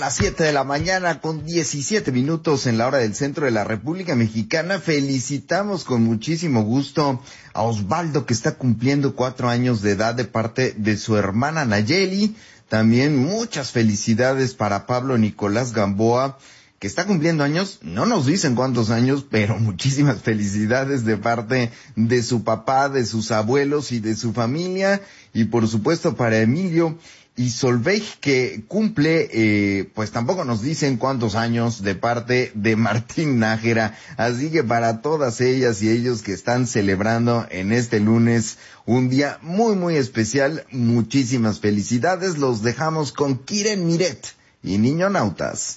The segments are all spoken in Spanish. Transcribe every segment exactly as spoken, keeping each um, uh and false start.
las siete de la mañana con diecisiete minutos en la hora del centro de la República Mexicana. Felicitamos con muchísimo gusto a Osvaldo, que está cumpliendo cuatro años de edad de parte de su hermana Nayeli. También muchas felicidades para Pablo Nicolás Gamboa, que está cumpliendo años. No nos dicen cuántos años, pero muchísimas felicidades de parte de su papá, de sus abuelos y de su familia. Y por supuesto para Emilio y Solveig, que cumple, eh, pues tampoco nos dicen cuántos años, de parte de Martín Nájera. Así que para todas ellas y ellos que están celebrando en este lunes un día muy muy especial, muchísimas felicidades. Los dejamos con Kiren Miret y Niño Nautas.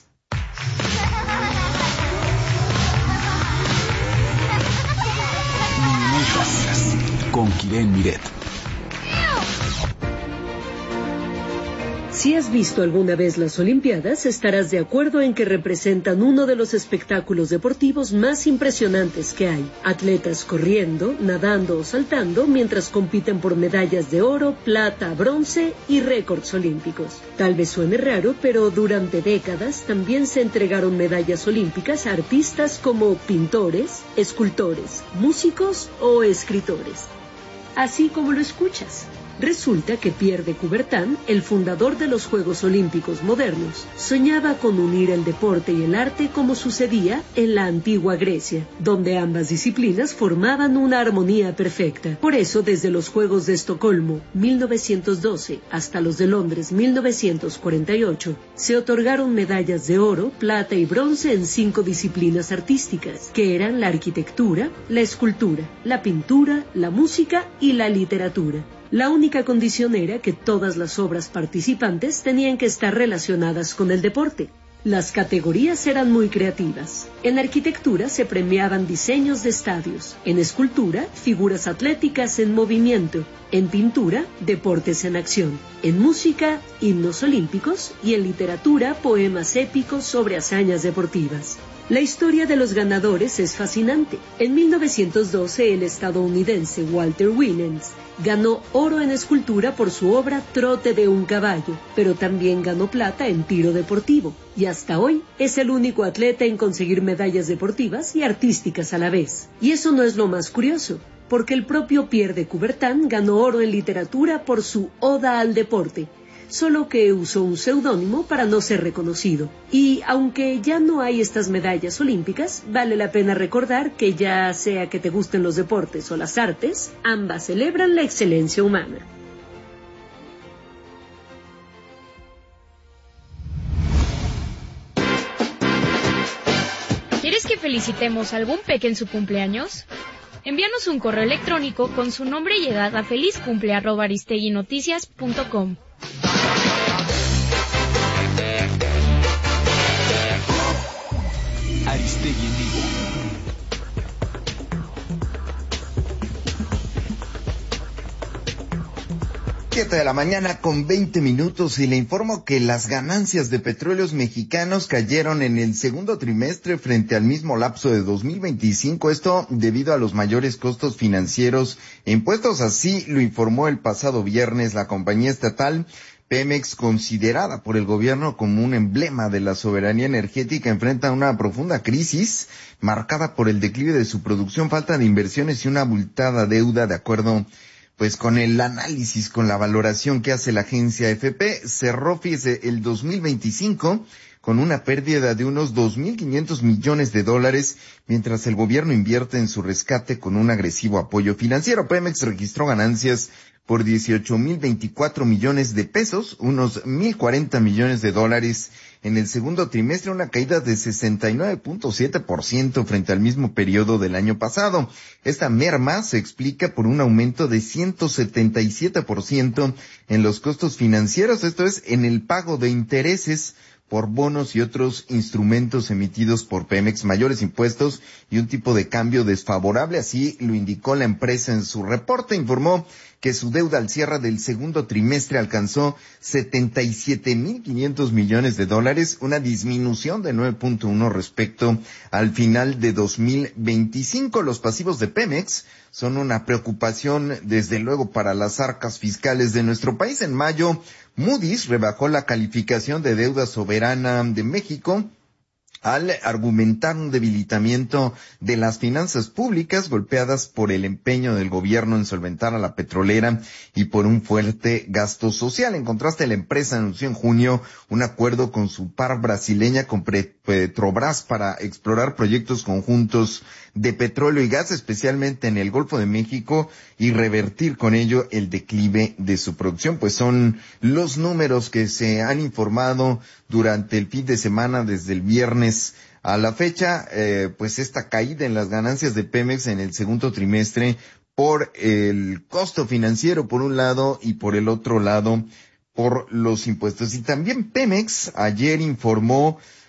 Niño Nautas con Kiren Miret. Si has visto alguna vez las Olimpiadas, estarás de acuerdo en que representan uno de los espectáculos deportivos más impresionantes que hay. Atletas corriendo, nadando o saltando mientras compiten por medallas de oro, plata, bronce y récords olímpicos. Tal vez suene raro, pero durante décadas también se entregaron medallas olímpicas a artistas como pintores, escultores, músicos o escritores. Así como lo escuchas. Resulta que Pierre de Coubertin, el fundador de los Juegos Olímpicos modernos, soñaba con unir el deporte y el arte como sucedía en la antigua Grecia, donde ambas disciplinas formaban una armonía perfecta. Por eso, desde los Juegos de Estocolmo, mil novecientos doce, hasta los de Londres, mil novecientos cuarenta y ocho, se otorgaron medallas de oro, plata y bronce en cinco disciplinas artísticas, que eran la arquitectura, la escultura, la pintura, la música y la literatura. La única condición era que todas las obras participantes tenían que estar relacionadas con el deporte. Las categorías eran muy creativas. En arquitectura se premiaban diseños de estadios, en escultura, figuras atléticas en movimiento, en pintura, deportes en acción, en música, himnos olímpicos y en literatura, poemas épicos sobre hazañas deportivas. La historia de los ganadores es fascinante. En mil novecientos doce, el estadounidense Walter Winans ganó oro en escultura por su obra Trote de un caballo, pero también ganó plata en tiro deportivo, y hasta hoy es el único atleta en conseguir medallas deportivas y artísticas a la vez. Y eso no es lo más curioso, porque el propio Pierre de Coubertin ganó oro en literatura por su Oda al deporte, solo que usó un seudónimo para no ser reconocido. Y aunque ya no hay estas medallas olímpicas, vale la pena recordar que ya sea que te gusten los deportes o las artes, ambas celebran la excelencia humana. ¿Quieres que felicitemos a algún peque en su cumpleaños? Envíanos un correo electrónico con su nombre y edad a felizcumple arroba aristeguinoticias punto com. Aristegui en vivo. siete de la mañana con veinte minutos y le informo que las ganancias de Petróleos Mexicanos cayeron en el segundo trimestre frente al mismo lapso de dos mil veinticinco, esto debido a los mayores costos financieros e impuestos. Así lo informó el pasado viernes la compañía estatal Pemex, considerada por el gobierno como un emblema de la soberanía energética. Enfrenta una profunda crisis marcada por el declive de su producción, falta de inversiones y una abultada deuda. De acuerdo pues con el análisis, con la valoración que hace la agencia A F P, cerró, fíjese, el dos mil veinticinco con una pérdida de unos dos mil quinientos millones de dólares, mientras el gobierno invierte en su rescate con un agresivo apoyo financiero. Pemex registró ganancias por dieciocho mil veinticuatro millones de pesos, unos mil cuarenta millones de dólares en el segundo trimestre, una caída de sesenta y nueve punto siete por ciento frente al mismo periodo del año pasado. Esta merma se explica por un aumento de ciento setenta y siete por ciento en los costos financieros, esto es, en el pago de intereses por bonos y otros instrumentos emitidos por Pemex, mayores impuestos y un tipo de cambio desfavorable, así lo indicó la empresa en su reporte. Informó que su deuda al cierre del segundo trimestre alcanzó setenta y siete mil quinientos millones de dólares, una disminución de nueve punto uno respecto al final de dos mil veinticinco. Los pasivos de Pemex son una preocupación, desde luego, para las arcas fiscales de nuestro país. En mayo, Moody's rebajó la calificación de deuda soberana de México al argumentar un debilitamiento de las finanzas públicas golpeadas por el empeño del gobierno en solventar a la petrolera y por un fuerte gasto social. En contraste, la empresa anunció en junio un acuerdo con su par brasileña, con Petrobras, para explorar proyectos conjuntos de petróleo y gas, especialmente en el Golfo de México, y revertir con ello el declive de su producción. Pues son los números que se han informado durante el fin de semana, desde el viernes a la fecha. Eh, pues esta caída en las ganancias de Pemex en el segundo trimestre por el costo financiero por un lado y por el otro lado por los impuestos. Y también Pemex ayer informó